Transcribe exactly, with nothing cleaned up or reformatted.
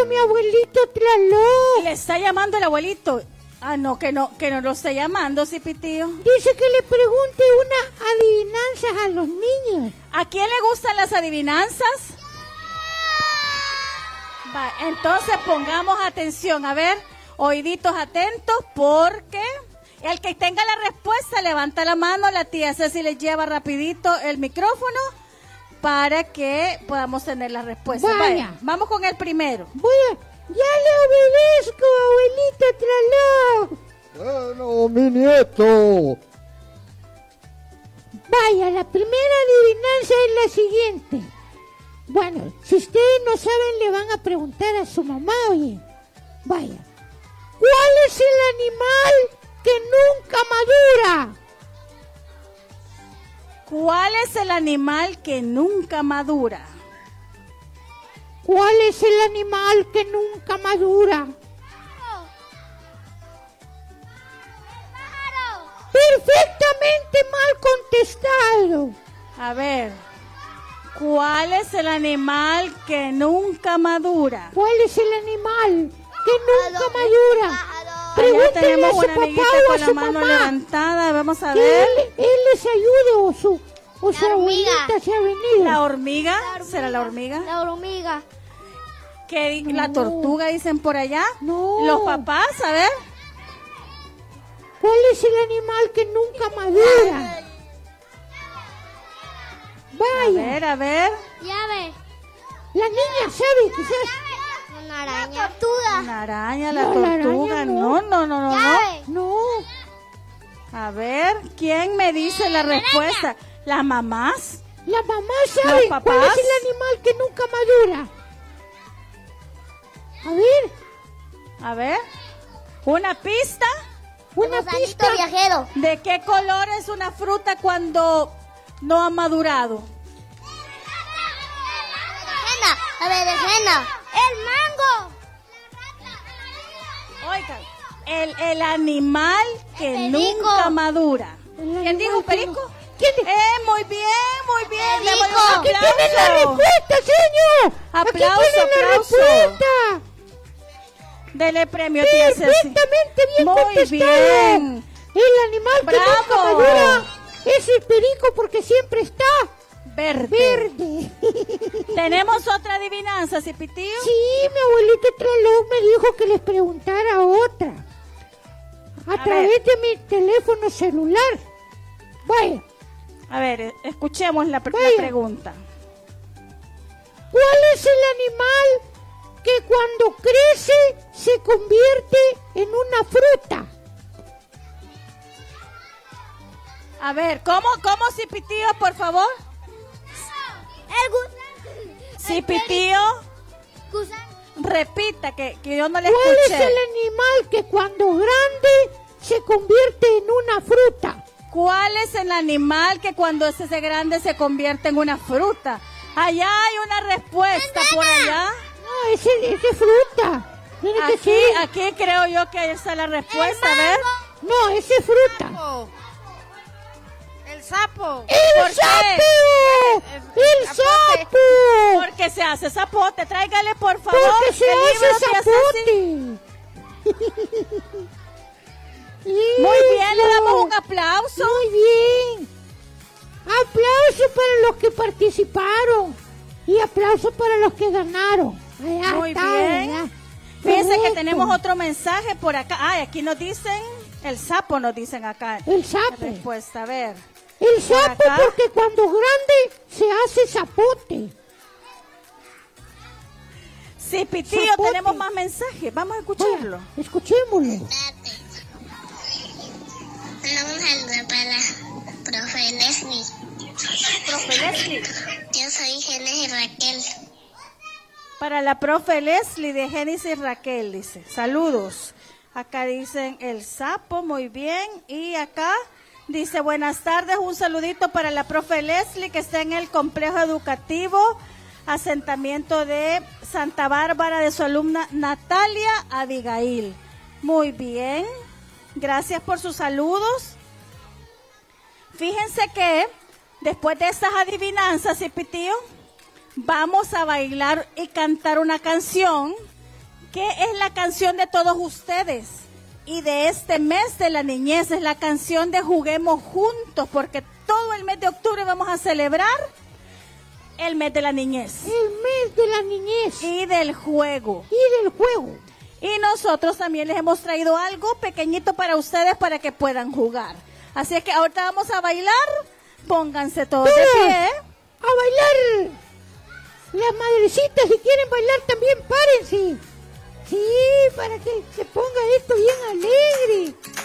llamando mi abuelito Tlaloc. Le está llamando el abuelito. Ah, no, que no, que no lo está llamando, Cipitío. Dice que le pregunte unas adivinanzas a los niños. ¿A quién le gustan las adivinanzas? Va, entonces pongamos atención, a ver, oíditos atentos, porque el que tenga la respuesta levanta la mano, la tía Ceci le lleva rapidito el micrófono para que podamos tener la respuesta. Vaya. Vaya, vamos con el primero. Voy a... ¡Ya le obedezco, abuelita Tlaloc! Bueno, mi nieto. Vaya, la primera adivinanza es la siguiente. Bueno, si ustedes no saben, le van a preguntar a su mamá, oye. Vaya, ¿cuál es el animal que nunca madura? ¿Cuál es el animal que nunca madura? ¿Cuál es el animal que nunca madura? Perfectamente mal contestado. A ver, ¿cuál es el animal que nunca madura? ¿Cuál es el animal que nunca madura? Allá Pregúntenle a tenemos su una papá amiguita o con a la su mano mamá levantada, vamos a que ver. él, él les ayude o su, o su La hormiga. abuelita se ha venido. ¿La hormiga? ¿Será la hormiga? La hormiga. ¿Qué di- No. ¿La tortuga dicen por allá? No. ¿Los papás? A ver. ¿Cuál es el animal que nunca madura? A Vaya, ver, a ver. Llave. la niña sabe quizás. Una araña. Tortuga. La araña, la No, la tortuga. araña no. No, no, no, no, no. Llave. No, A ver, ¿quién me dice la respuesta? ¿Las mamás? la mamá sabe ¿Los cuál papás? es el animal que nunca madura. A ver, A ver. ¿Una pista? una Gusanito pista. viajero. ¿De qué color es una fruta cuando no ha madurado? Berenjena. La berenjena. El mango. Oigan, el, el animal que El perico. nunca madura. El ¿Quién animal dijo que perico? no- ¿Quién dijo? Eh, muy bien, muy bien. Perico. Démosle un ¡Aquí tienen la aplauso. respuesta, señor! Aplauso, ¡Aquí tienen la aplauso. respuesta! Dele premio, tía Ceci. Perfectamente bien Muy contestado. bien. El animal que Bravo. nunca madura es el perico porque siempre está Verde. verde. ¿Tenemos otra adivinanza, Cipitío? Sí, mi abuelito Tlaloc me dijo que les preguntara otra. A, A través de mi teléfono celular. Vaya, A ver, eh, escuchemos la, pr- la Vaya. pregunta. ¿cuál es el animal que cuando crece se convierte en una fruta? A ver, ¿cómo, cómo, Cipitío, por favor? El gusano. Cipitío, Gusano. repita, que, que yo no le ¿Cuál es escuché. el animal que cuando grande se convierte en una fruta? ¿Cuál es el animal que cuando es ese grande se convierte en una fruta? Allá hay una respuesta por allá. No, ese es de fruta. Tiene que Aquí, ser- aquí creo yo que ahí está la respuesta, a ver. No, ese es fruta. El sapo. ¡El ¿Por qué? sapo! ¡El sapo! Porque se hace zapote. Tráigale, por favor, Porque se el libro, hace tía Ceci. zapote. Muy bien, le damos un aplauso. Muy bien. Aplauso para los que participaron. Y aplauso para los que ganaron. Allá Muy está, bien. ¿verdad? Fíjense que Correcto. tenemos otro mensaje por acá. Ay, aquí nos dicen, el sapo nos dicen acá. El La sapo. respuesta, a ver. El sapo acá. porque cuando grande se hace zapote. Sí, Pitío, Zapote. tenemos más mensajes. Vamos a escucharlo. Vaya, escuchémoslo. Mandamos un saludo para la profe Leslie. Profe Leslie. Yo soy Génesis Raquel. Para la profe Leslie de Génesis Raquel, dice. Saludos. Acá dicen el sapo, muy bien. Y acá dice, buenas tardes, un saludito para la profe Leslie que está en el complejo educativo asentamiento de Santa Bárbara de su alumna Natalia Abigail. Muy bien. Gracias por sus saludos. Fíjense que después de estas adivinanzas, Cipitío, vamos a bailar y cantar una canción que es la canción de todos ustedes. Y de este mes de la niñez es la canción de Juguemos Juntos, porque todo el mes de octubre vamos a celebrar el mes de la niñez. El mes de la niñez. Y del juego. Y del juego. Y nosotros también les hemos traído algo pequeñito para ustedes para que puedan jugar. Así es que ahorita vamos a bailar. Pónganse todos de pie. A bailar. Las madrecitas, si quieren bailar también párense. Sí, para que se ponga esto bien alegre.